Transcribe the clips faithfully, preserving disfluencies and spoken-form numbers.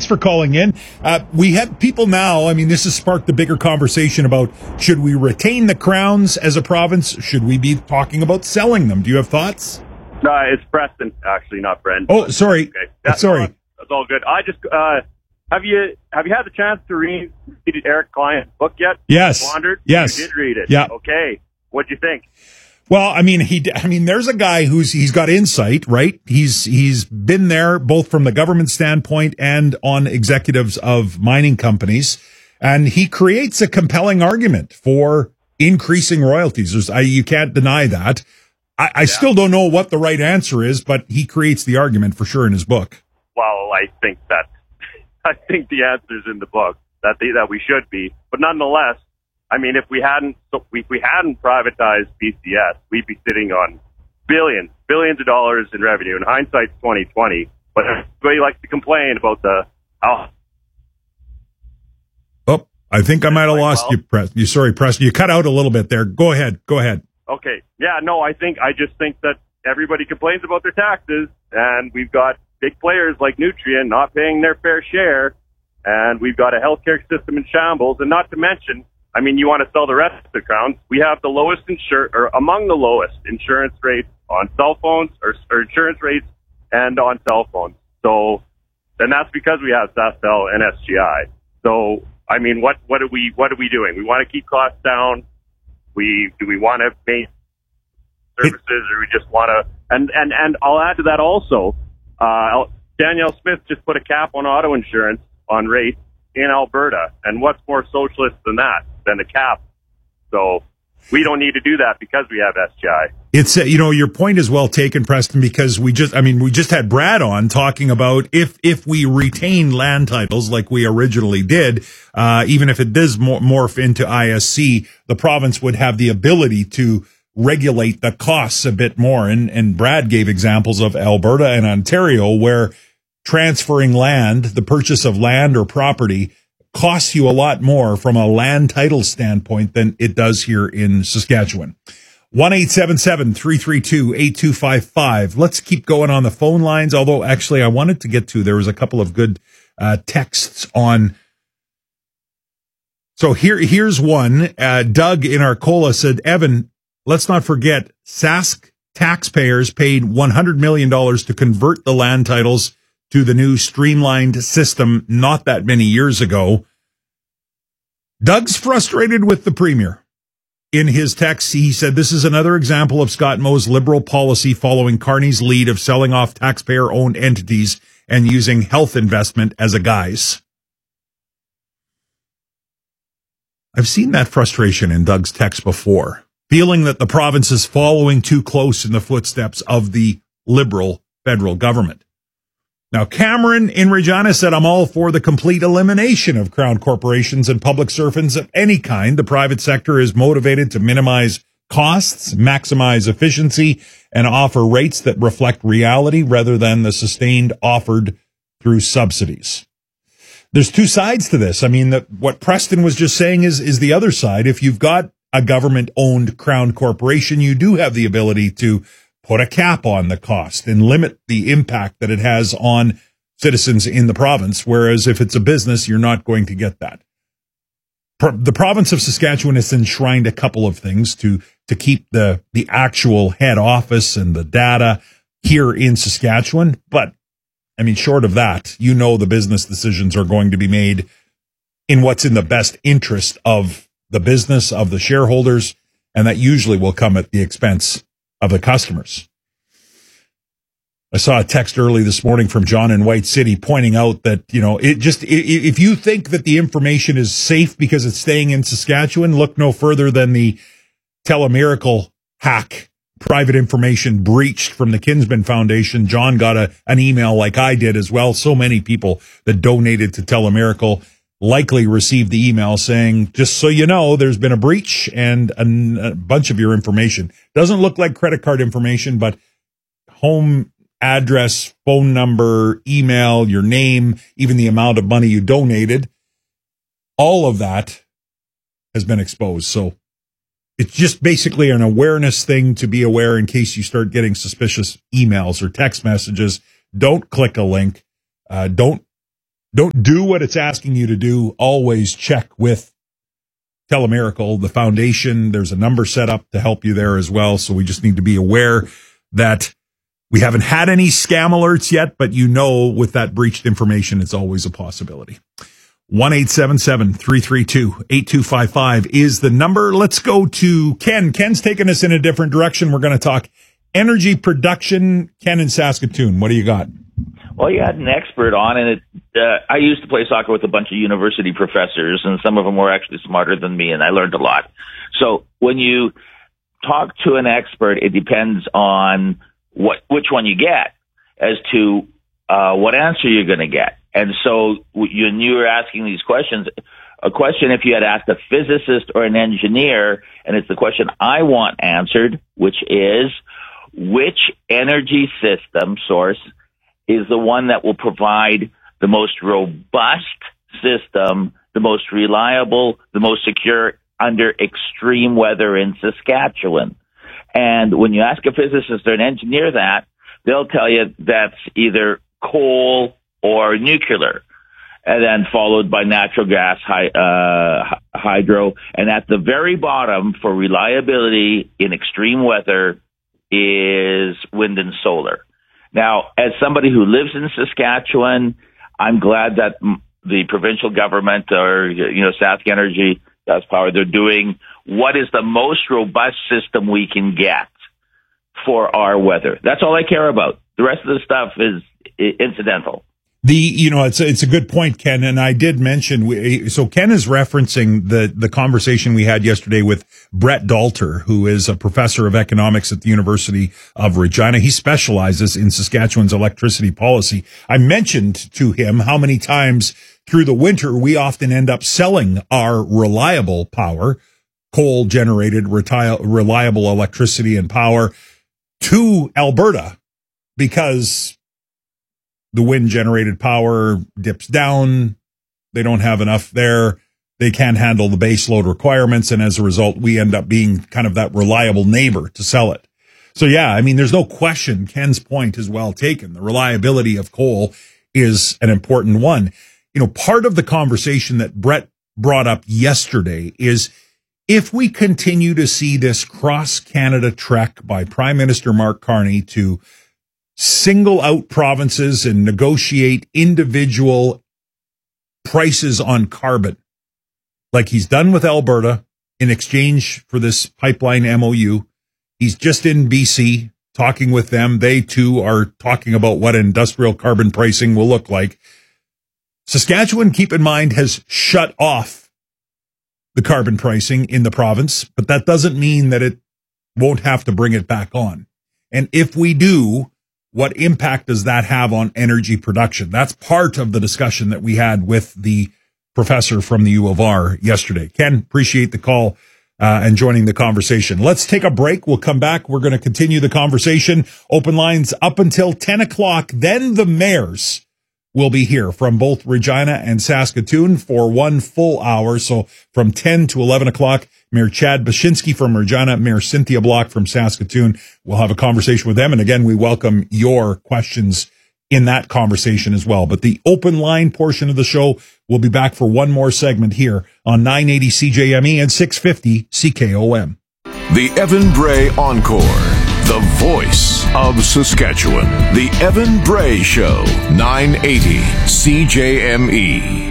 Thanks for calling in. Uh, we have people now. I mean, this has sparked the bigger conversation about should we retain the crowns as a province? Should we be talking about selling them? Do you have thoughts? No, it's Preston, actually, not Brent. Oh, sorry. Okay. That's sorry. All, that's all good. I just uh, have you have you had the chance to read Eric Klein's book yet? Yes. Wandered? Yes. You did read it. Yeah. Okay. What'd you think? Well, I mean, he, I mean, there's a guy who's, he's got insight, right? He's, he's been there both from the government standpoint and on executives of mining companies. And he creates a compelling argument for increasing royalties. There's, I, you can't deny that. I, I yeah. still don't know what the right answer is, but he creates the argument for sure in his book. Well, I think that, I think the answer's in the book that they, that we should be, but nonetheless, I mean, if we hadn't, if we hadn't privatized B C S, we'd be sitting on billions, billions of dollars in revenue. In hindsight's twenty twenty, but everybody likes to complain about the how. Oh, I think I might have lost well. you, Preston. You sorry, Preston. You cut out a little bit there. Go ahead. Go ahead. Okay. Yeah. No, I think I just think that everybody complains about their taxes, and we've got big players like Nutrien not paying their fair share, and we've got a healthcare system in shambles, and not to mention. I mean, you want to sell the rest of the crowns. We have the lowest insur or among the lowest insurance rates on cell phones or, or insurance rates and on cell phones. So, and that's because we have SaskTel and S G I. So, I mean, what, what are we, what are we doing? We want to keep costs down. We, do we want to make services or we just want to, and, and, and I'll add to that also, uh, Danielle Smith just put a cap on auto insurance on rates in Alberta. And what's more socialist than that? Than a cap. So we don't need to do that because we have S G I. It's, uh, you know, your point is well taken, Preston, because we just, I mean, we just had Brad on talking about if, if we retain land titles like we originally did, uh, even if it does morph into I S C, the province would have the ability to regulate the costs a bit more. And, and Brad gave examples of Alberta and Ontario where transferring land, the purchase of land or property, costs you a lot more from a land title standpoint than it does here in Saskatchewan. one eight seven seven, three three two, eight two five five. Let's keep going on the phone lines, although actually I wanted to get to, there was a couple of good uh, texts on. So here, here's one. Uh, Doug in Arcola said, Evan, let's not forget, Sask taxpayers paid one hundred million dollars to convert the land titles to the new streamlined system not that many years ago. Doug's frustrated with the premier. In his text, he said, this is another example of Scott Moe's liberal policy following Carney's lead of selling off taxpayer-owned entities and using health investment as a guise. I've seen that frustration in Doug's text before, feeling that the province is following too close in the footsteps of the liberal federal government. Now, Cameron in Regina said, I'm all for the complete elimination of crown corporations and public servants of any kind. The private sector is motivated to minimize costs, maximize efficiency, and offer rates that reflect reality rather than the sustained offered through subsidies. There's two sides to this. I mean, the, what Preston was just saying is, is the other side. If you've got a government-owned crown corporation, you do have the ability to put a cap on the cost and limit the impact that it has on citizens in the province. Whereas if it's a business, you're not going to get that. The province of Saskatchewan has enshrined a couple of things to, to keep the, the actual head office and the data here in Saskatchewan. But I mean, short of that, you know, the business decisions are going to be made in what's in the best interest of the business, of the shareholders. And that usually will come at the expense of the customers. I saw a text early this morning from John in White City pointing out that, you know, it just, if you think that the information is safe because it's staying in Saskatchewan, look no further than the Telemiracle hack, private information breached from the Kinsman Foundation. John got a, an email like I did as well. So many people that donated to Telemiracle likely received the email saying, just so you know, there's been a breach and a, a bunch of your information. Doesn't look like credit card information, but home address, phone number, email, your name, even the amount of money you donated. All of that has been exposed. So it's just basically an awareness thing to be aware in case you start getting suspicious emails or text messages. Don't click a link. Uh, don't Don't do what it's asking you to do. Always check with Telemiracle, the foundation. There's a number set up to help you there as well. So we just need to be aware that we haven't had any scam alerts yet, but you know, with that breached information, it's always a possibility. one eight seven seven, three three two, eight two five five is the number. Let's go to Ken. Ken's taking us in a different direction. We're going to talk energy production. Ken in Saskatoon, what do you got? Well, you had an expert on, and it, uh, I used to play soccer with a bunch of university professors, and some of them were actually smarter than me, and I learned a lot. So when you talk to an expert, it depends on what which one you get as to uh, what answer you're going to get. And so you, and you were asking these questions, a question if you had asked a physicist or an engineer, and it's the question I want answered, which is, which energy system source is the one that will provide the most robust system, the most reliable, the most secure under extreme weather in Saskatchewan? And when you ask a physicist or an engineer that, they'll tell you that's either coal or nuclear, and then followed by natural gas, hy- uh, hydro. And at the very bottom for reliability in extreme weather is wind and solar. Now, as somebody who lives in Saskatchewan, I'm glad that the provincial government, or, you know, Sask Energy, Sask Power, they're doing what is the most robust system we can get for our weather. That's all I care about. The rest of the stuff is incidental. The, you know, it's, it's a good point, Ken. And I did mention, we, so Ken is referencing the, the conversation we had yesterday with Brett Dalter, who is a professor of economics at the University of Regina. He specializes in Saskatchewan's electricity policy. I mentioned to him how many times through the winter we often end up selling our reliable power, coal generated, reti- reliable electricity and power to Alberta because the wind-generated power dips down. They don't have enough there. They can't handle the base load requirements. And as a result, we end up being kind of that reliable neighbor to sell it. So, yeah, I mean, there's no question. Ken's point is well taken. The reliability of coal is an important one. You know, part of the conversation that Brett brought up yesterday is if we continue to see this cross-Canada trek by Prime Minister Mark Carney to single out provinces and negotiate individual prices on carbon, like he's done with Alberta in exchange for this pipeline M O U. He's just in B C talking with them. They too are talking about what industrial carbon pricing will look like. Saskatchewan, keep in mind, has shut off the carbon pricing in the province, but that doesn't mean that it won't have to bring it back on. And if we do, what impact does that have on energy production? That's part of the discussion that we had with the professor from the U of R yesterday. Ken, appreciate the call uh, and joining the conversation. Let's take a break. We'll come back. We're going to continue the conversation. Open lines up until ten o'clock. Then the mayors will be here from both Regina and Saskatoon for one full hour. So from ten to eleven o'clock, Mayor Chad Baczynski from Regina, Mayor Cynthia Block from Saskatoon. We'll have a conversation with them. And again, we welcome your questions in that conversation as well. But the open line portion of the show will be back for one more segment here on nine eighty C J M E and six fifty C K O M. The Evan Bray Encore, the voice of Saskatchewan. The Evan Bray Show, nine eighty C J M E.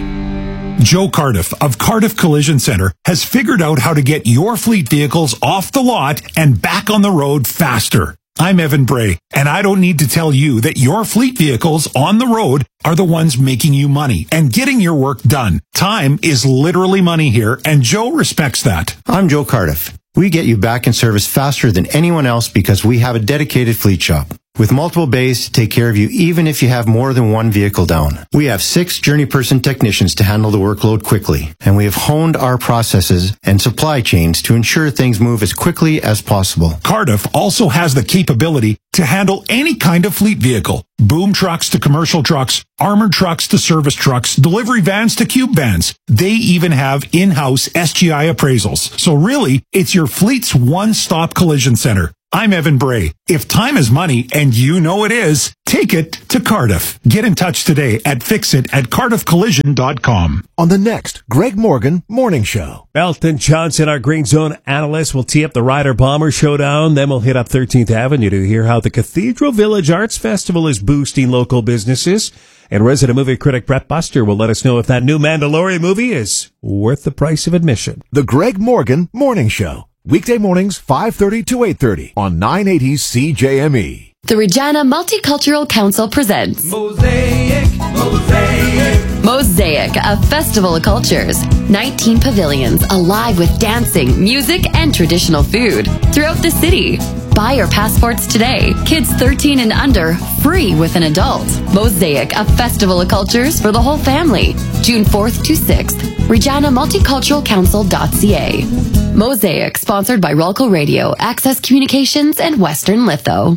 Joe Cardiff of Cardiff Collision Center has figured out how to get your fleet vehicles off the lot and back on the road faster. I'm Evan Bray, and I don't need to tell you that your fleet vehicles on the road are the ones making you money and getting your work done. Time is literally money here, and Joe respects that. I'm Joe Cardiff. We get you back in service faster than anyone else because we have a dedicated fleet shop with multiple bays to take care of you even if you have more than one vehicle down. We have six journey person technicians to handle the workload quickly, and we have honed our processes and supply chains to ensure things move as quickly as possible. Cardiff also has the capability to handle any kind of fleet vehicle. Boom trucks to commercial trucks, armored trucks to service trucks, delivery vans to cube vans. They even have in-house S G I appraisals. So really, it's your fleet's one-stop collision center. I'm Evan Bray. If time is money, and you know it is, take it to Cardiff. Get in touch today at fixit at cardiff collision dot com. On the next Greg Morgan Morning Show. Belton Johnson, our Green Zone analyst, will tee up the Rider Bomber Showdown. Then we'll hit up thirteenth Avenue to hear how the Cathedral Village Arts Festival is boosting local businesses. And resident movie critic Brett Buster will let us know if that new Mandalorian movie is worth the price of admission. The Greg Morgan Morning Show. Weekday mornings, five thirty to eight thirty on nine eighty C J M E. The Regina Multicultural Council presents Mosaic, Mosaic. Mosaic, a festival of cultures. nineteen pavilions, alive with dancing, music, and traditional food throughout the city. Buy your passports today. Kids thirteen and under, free with an adult. Mosaic, a festival of cultures for the whole family. June fourth to sixth. Regina Multicultural Council dot c a. Mosaic, sponsored by Rolco Radio, Access Communications, and Western Litho.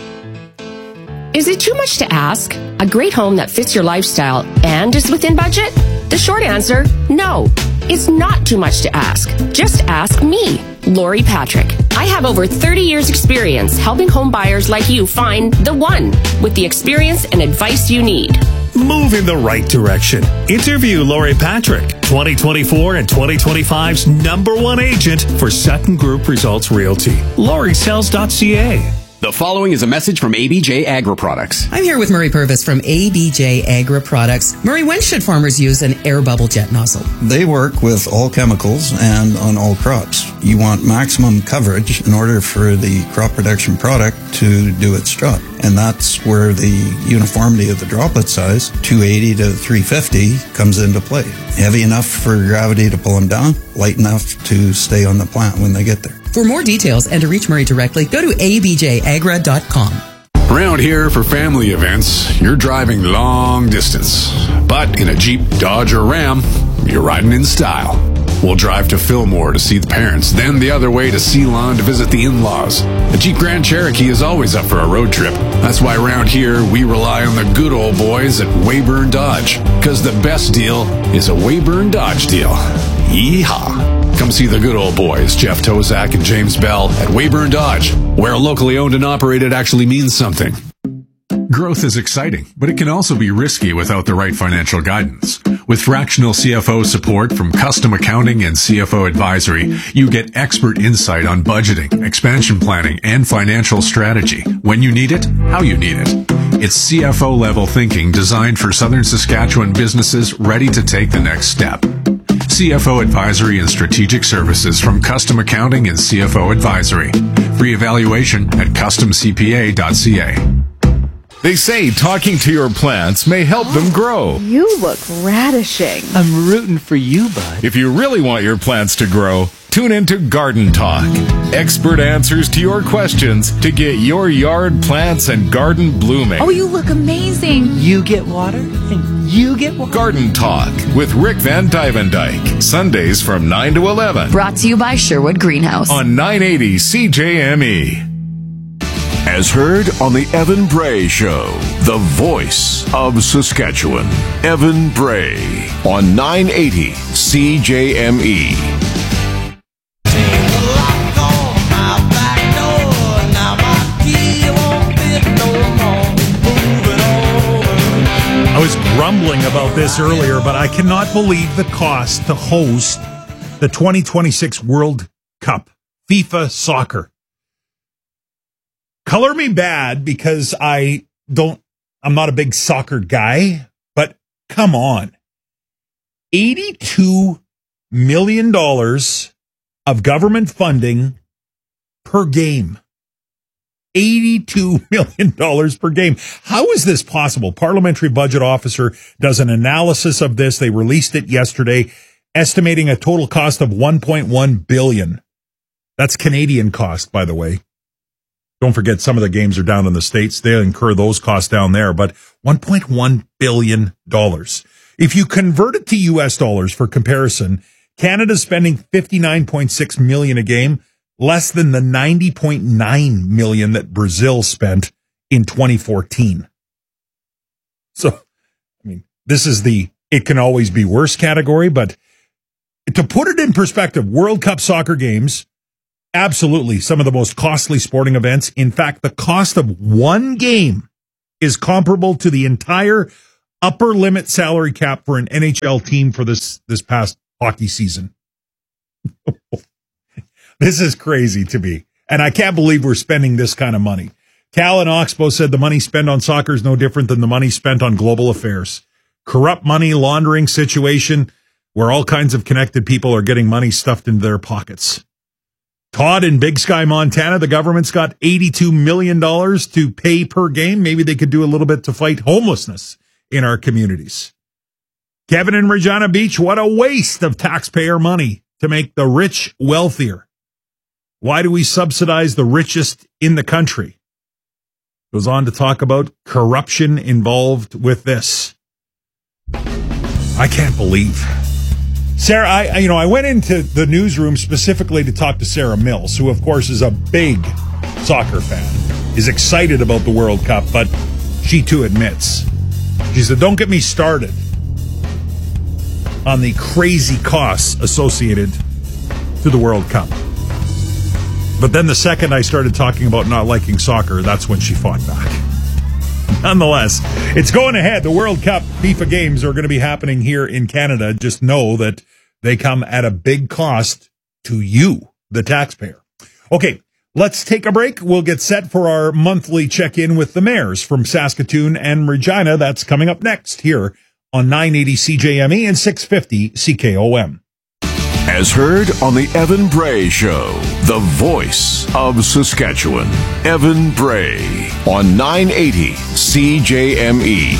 Is it too much to ask? A great home that fits your lifestyle and is within budget? The short answer, no. It's not too much to ask. Just ask me, Lori Patrick. I have over thirty years experience helping home buyers like you find the one with the experience and advice you need. Move in the right direction. Interview Lori Patrick, twenty twenty-four and twenty twenty-five's number one agent for Sutton Group Results Realty. Lori Sells dot c a. The following is a message from A B J Agri Products. I'm here with Murray Purvis from A B J Agri Products. Murray, when should farmers use an air bubble jet nozzle? They work with all chemicals and on all crops. You want maximum coverage in order for the crop protection product to do its job. And that's where the uniformity of the droplet size, two eighty to three fifty, comes into play. Heavy enough for gravity to pull them down, light enough to stay on the plant when they get there. For more details and to reach Murray directly, go to a b j agra dot com. Around here for family events, you're driving long distance. But in a Jeep, Dodge, or Ram, you're riding in style. We'll drive to Fillmore to see the parents, then the other way to Ceylon to visit the in-laws. A Jeep Grand Cherokee is always up for a road trip. That's why around here, we rely on the good old boys at Weyburn Dodge. Because the best deal is a Weyburn Dodge deal. Yeehaw! Come see the good old boys, Jeff Tozak and James Bell at Weyburn Dodge, where locally owned and operated actually means something. Growth is exciting, but it can also be risky without the right financial guidance. With fractional C F O support from Custom Accounting and C F O Advisory, you get expert insight on budgeting, expansion planning, and financial strategy. When you need it, how you need it. It's C F O-level thinking designed for Southern Saskatchewan businesses ready to take the next step. C F O Advisory and Strategic Services from Custom Accounting and C F O Advisory. Free evaluation at custom c p a dot c a. They say talking to your plants may help oh, them grow. You look radishing. I'm rooting for you, bud. If you really want your plants to grow, tune into Garden Talk. Expert answers to your questions to get your yard plants and garden blooming. Oh, you look amazing. You get water and you get water. Garden Talk with Rick Van Dyvendyke. Sundays from nine to eleven. Brought to you by Sherwood Greenhouse. On nine eighty C J M E. As heard on the Evan Bray Show, the voice of Saskatchewan. Evan Bray on nine eighty C J M E. I was grumbling about this earlier, but I cannot believe the cost to host the twenty twenty-six World Cup, FIFA soccer. Color me bad because I don't, I'm not a big soccer guy, but come on. eighty-two million dollars of government funding per game. eighty-two million dollars per game. How is this possible? Parliamentary Budget Officer does an analysis of this. They released it yesterday, estimating a total cost of one point one billion dollars. That's Canadian cost, by the way. Don't forget, some of the games are down in the States. They incur those costs down there, but one point one billion dollars. If you convert it to U S dollars for comparison, Canada's spending fifty-nine point six million dollars a game, less than the ninety point nine million dollars that Brazil spent in twenty fourteen. So, I mean, this is the it can always be worse category, but to put it in perspective, World Cup soccer games absolutely some of the most costly sporting events. In fact, the cost of one game is comparable to the entire upper limit salary cap for an N H L team for this, this past hockey season. This is crazy to me. And I can't believe we're spending this kind of money. Cal in Oxbow said the money spent on soccer is no different than the money spent on global affairs. Corrupt money laundering situation where all kinds of connected people are getting money stuffed into their pockets. Todd in Big Sky, Montana, the government's got eighty-two million dollars to pay per game. Maybe they could do a little bit to fight homelessness in our communities. Kevin in Regina Beach, what a waste of taxpayer money to make the rich wealthier. Why do we subsidize the richest in the country? Goes on to talk about corruption involved with this. I can't believe. Sarah, I, you know, I went into the newsroom specifically to talk to Sarah Mills, who of course is a big soccer fan, is excited about the World Cup, but she too admits. She said, don't get me started on the crazy costs associated to the World Cup. But then the second I started talking about not liking soccer, that's when she fought back. Nonetheless, it's going ahead. The World Cup FIFA games are going to be happening here in Canada. Just know that they come at a big cost to you, the taxpayer. Okay, let's take a break. We'll get set for our monthly check-in with the mayors from Saskatoon and Regina. That's coming up next here on nine eighty C J M E and six fifty C K O M. As heard on the Evan Bray Show, the voice of Saskatchewan, Evan Bray on nine eighty C J M E.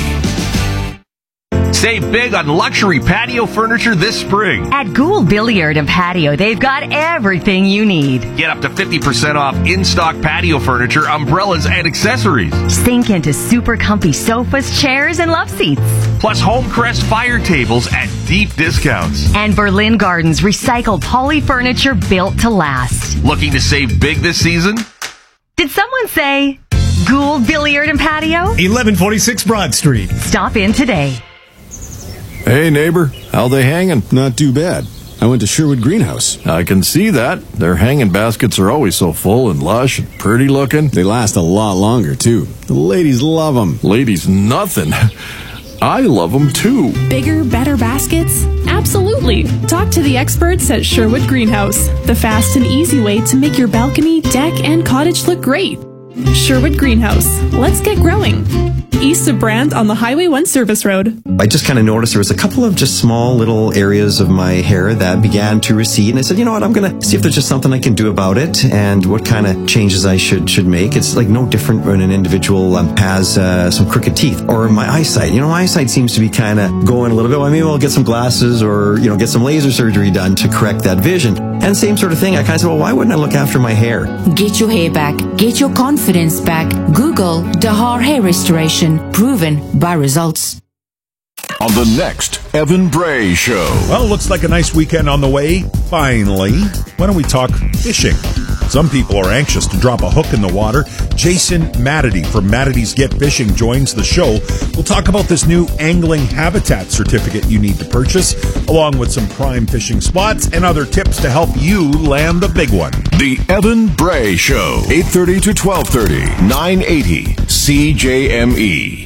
Save big on luxury patio furniture this spring. At Gould Billiard and Patio, they've got everything you need. Get up to fifty percent off in-stock patio furniture, umbrellas, and accessories. Sink into super comfy sofas, chairs, and love seats. Plus Homecrest fire tables at deep discounts. And Berlin Gardens recycled poly furniture built to last. Looking to save big this season? Did someone say Gould Billiard and Patio? eleven forty-six Broad Street. Stop in today. Hey, neighbor, how they hanging? Not too bad. I went to Sherwood Greenhouse. I can see that. Their hanging baskets are always so full and lush and pretty looking. They last a lot longer, too. The ladies love them. Ladies, nothing. I love them, too. Bigger, better baskets? Absolutely. Talk to the experts at Sherwood Greenhouse, the fast and easy way to make your balcony, deck, and cottage look great. Sherwood Greenhouse. Let's get growing. East of Brand on the Highway one Service Road. I just kind of noticed there was a couple of just small little areas of my hair that began to recede, and I said, you know what, I'm going to see if there's just something I can do about it and what kind of changes I should should make. It's like no different when an individual um, has uh, some crooked teeth or my eyesight. You know, my eyesight seems to be kind of going a little bit. Well, maybe I'll get some glasses or, you know, get some laser surgery done to correct that vision. And same sort of thing. I kind of said, well, why wouldn't I look after my hair? Get your hair back. Get your confidence back. Google Dahar Hair Restoration. Proven by results. On the next Evan Bray Show. Well, looks like a nice weekend on the way. Finally. Why don't we talk fishing? Some people are anxious to drop a hook in the water. Jason Matity from Matity's Get Fishing joins the show. We'll talk about this new angling habitat certificate you need to purchase, along with some prime fishing spots and other tips to help you land the big one. The Evan Bray Show, eight thirty to twelve thirty, nine eighty C J M E.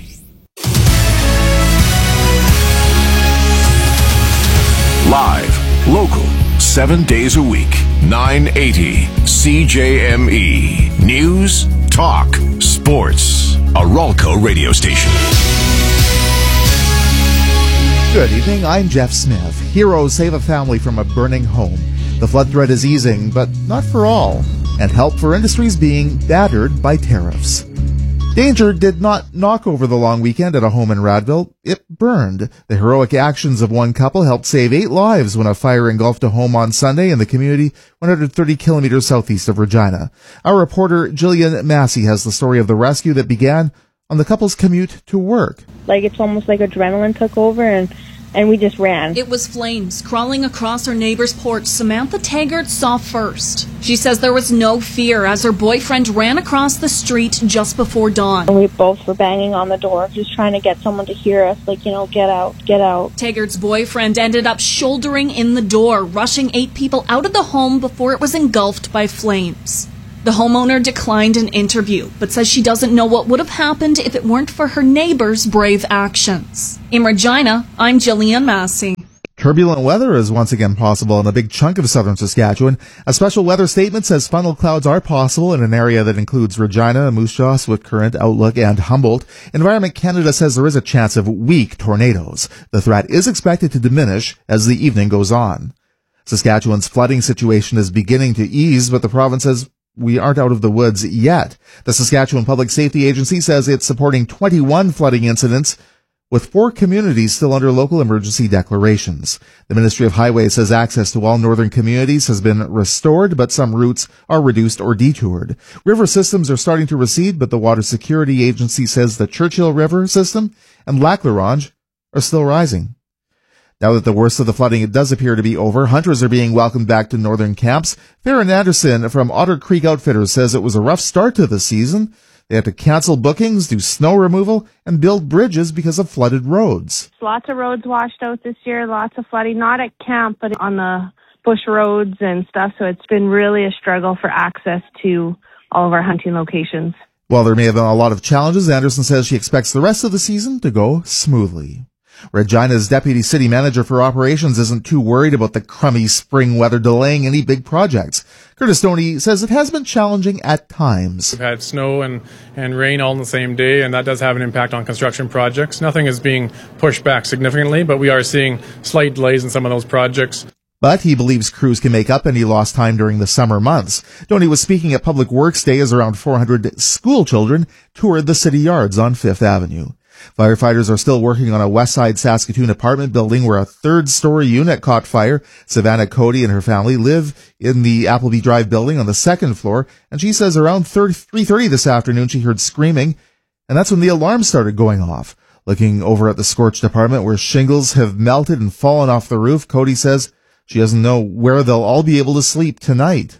Live, local, seven days a week, nine eighty C J M E. News, talk, sports. A Ralco radio station. Good evening, I'm Jeff Smith. Heroes save a family from a burning home. The flood threat is easing, but not for all. And help for industries being battered by tariffs. Danger did not knock over the long weekend at a home in Radville. It burned. The heroic actions of one couple helped save eight lives when a fire engulfed a home on Sunday in the community one hundred thirty kilometers southeast of Regina. Our reporter Jillian Massey has the story of the rescue that began on the couple's commute to work. Like, it's almost like adrenaline took over, and and we just ran. It was flames crawling across her neighbor's porch Samantha Taggart saw first. She says there was no fear as her boyfriend ran across the street just before dawn. And we both were banging on the door, just trying to get someone to hear us, like, you know, get out, get out. Taggart's boyfriend ended up shouldering in the door, rushing eight people out of the home before it was engulfed by flames. The homeowner declined an interview, but says she doesn't know what would have happened if it weren't for her neighbor's brave actions. In Regina, I'm Jillian Massey. Turbulent weather is once again possible in a big chunk of southern Saskatchewan. A special weather statement says funnel clouds are possible in an area that includes Regina, Moose Jaw, Swift Current, Outlook, and Humboldt. Environment Canada says there is a chance of weak tornadoes. The threat is expected to diminish as the evening goes on. Saskatchewan's flooding situation is beginning to ease, but the province says we aren't out of the woods yet. The Saskatchewan Public Safety Agency says it's supporting twenty-one flooding incidents, with four communities still under local emergency declarations. The Ministry of Highways says access to all northern communities has been restored, but some routes are reduced or detoured. River systems are starting to recede, but the Water Security Agency says the Churchill River system and Lac La Ronge are still rising. Now that the worst of the flooding does appear to be over, hunters are being welcomed back to northern camps. Farron Anderson from Otter Creek Outfitters says it was a rough start to the season. They had to cancel bookings, do snow removal, and build bridges because of flooded roads. Lots of roads washed out this year, lots of flooding, not at camp, but on the bush roads and stuff. So it's been really a struggle for access to all of our hunting locations. While there may have been a lot of challenges, Anderson says she expects the rest of the season to go smoothly. Regina's Deputy City Manager for Operations isn't too worried about the crummy spring weather delaying any big projects. Curtis Stoney says it has been challenging at times. We've had snow and, and rain all on the same day, and that does have an impact on construction projects. Nothing is being pushed back significantly, but we are seeing slight delays in some of those projects. But he believes crews can make up any lost time during the summer months. Stoney was speaking at Public Works Day as around four hundred school children toured the city yards on Fifth Avenue. Firefighters are still working on a Westside Saskatoon apartment building where a third-story unit caught fire. Savannah Cody and her family live in the Appleby Drive building on the second floor, and she says around three thirty this afternoon she heard screaming, and that's when the alarm started going off. Looking over at the scorched apartment where shingles have melted and fallen off the roof, Cody says she doesn't know where they'll all be able to sleep tonight.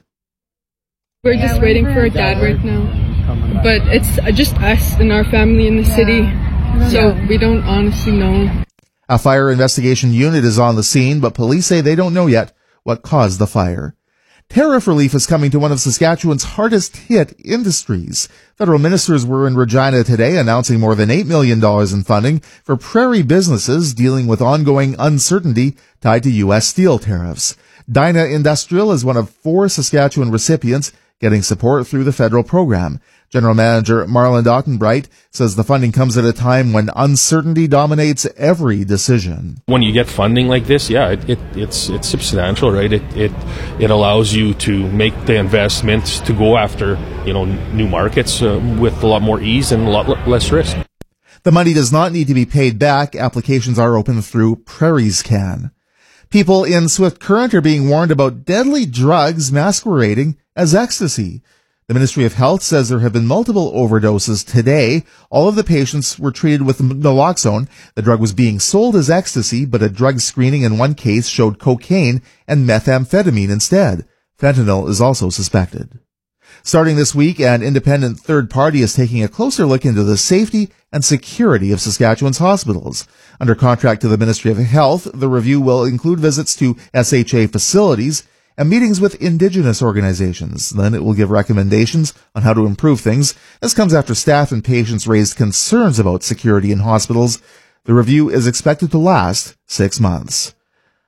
We're just waiting for our dad right now, but it's just us and our family in the city. So we don't honestly know. A fire investigation unit is on the scene, but police say they don't know yet what caused the fire. Tariff relief is coming to one of Saskatchewan's hardest hit industries. Federal ministers were in Regina today announcing more than eight million dollars in funding for prairie businesses dealing with ongoing uncertainty tied to U S steel tariffs. Dyna Industrial is one of four Saskatchewan recipients getting support through the federal program. General Manager Marlon Ottenbright says the funding comes at a time when uncertainty dominates every decision. When you get funding like this, yeah, it, it, it's it's substantial, right? It it it allows you to make the investments to go after, you know, new markets uh, with a lot more ease and a lot less risk. The money does not need to be paid back. Applications are open through Prairies Can. People in Swift Current are being warned about deadly drugs masquerading as ecstasy. The Ministry of Health says there have been multiple overdoses today. All of the patients were treated with naloxone. The drug was being sold as ecstasy, but a drug screening in one case showed cocaine and methamphetamine instead. Fentanyl is also suspected. Starting this week, an independent third party is taking a closer look into the safety and security of Saskatchewan's hospitals. Under contract to the Ministry of Health, the review will include visits to S H A facilities and meetings with Indigenous organizations. Then it will give recommendations on how to improve things. This comes after staff and patients raised concerns about security in hospitals. The review is expected to last six months.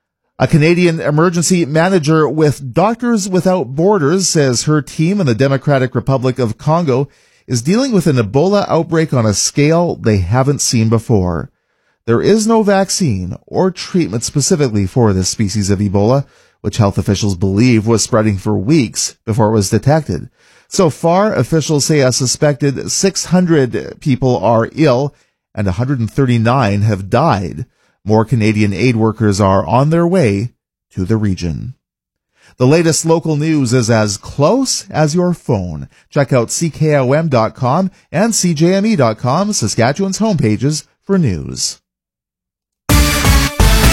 A Canadian emergency manager with Doctors Without Borders says her team in the Democratic Republic of Congo is dealing with an Ebola outbreak on a scale they haven't seen before. There is no vaccine or treatment specifically for this species of Ebola, which health officials believe was spreading for weeks before it was detected. So far, officials say a suspected six hundred people are ill and one hundred thirty-nine have died. More Canadian aid workers are on their way to the region. The latest local news is as close as your phone. Check out C K O M dot com and C J M E dot com, Saskatchewan's homepages for news.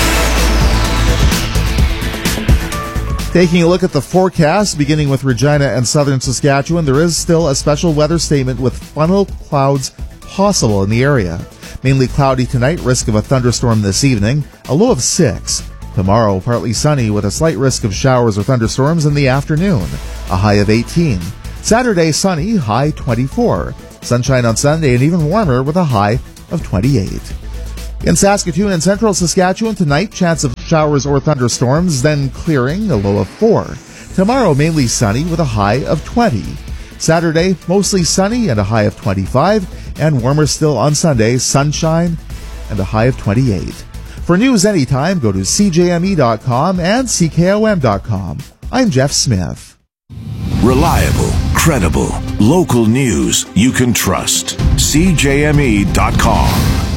Taking a look at the forecast, beginning with Regina and southern Saskatchewan, there is still a special weather statement with funnel clouds possible in the area. Mainly cloudy tonight, risk of a thunderstorm this evening, a low of six. Tomorrow, partly sunny with a slight risk of showers or thunderstorms in the afternoon, a high of eighteen. Saturday, sunny, high twenty-four. Sunshine on Sunday and even warmer with a high of twenty-eight. In Saskatoon and central Saskatchewan tonight, chance of showers or thunderstorms, then clearing, a low of four. Tomorrow, mainly sunny with a high of twenty. Saturday, mostly sunny and a high of twenty-five, and warmer still on Sunday, sunshine and a high of twenty-eight. For news anytime, go to C J M E dot com and C K O M dot com. I'm Jeff Smith. Reliable, credible, local news you can trust. C J M E dot com.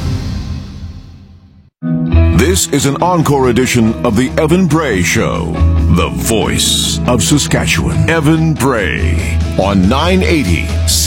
This is an encore edition of the Evan Bray Show, the voice of Saskatchewan. Evan Bray on nine eighty C